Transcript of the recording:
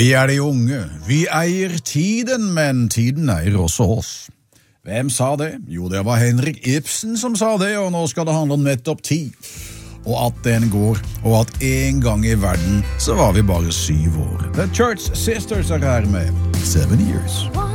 Vi de unge, vi eier tiden, men tiden eier også oss. Hvem sa det? Jo, det var Henrik Ibsen som sa det, og nå skal det handle om nettopp tid. Og at den går, og at en gang i verden så var vi bare 7 år. The Church Sisters her med 7 Years.